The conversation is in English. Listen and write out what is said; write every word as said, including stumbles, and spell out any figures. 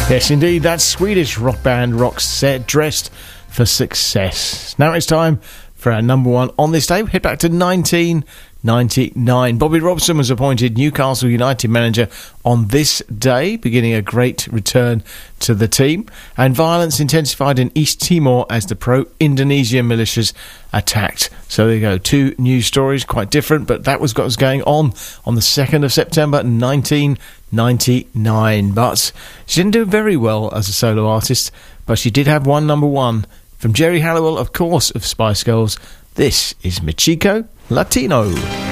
Yes, indeed, that Swedish rock band Roxette, Dressed for Success. Now it's time for our number one on this day. We head back to nineteen ninety-nine. Bobby Robson was appointed Newcastle United manager on this day, beginning a great return to the team. And violence intensified in East Timor as the pro-Indonesian militias attacked. So there you go, two news stories, quite different, but that was what was going on on the second of September nineteen ninety-nine. But she didn't do very well as a solo artist, but she did have one number one from Jerry Halliwell, of course, of Spice Girls. This is Michiko Latino.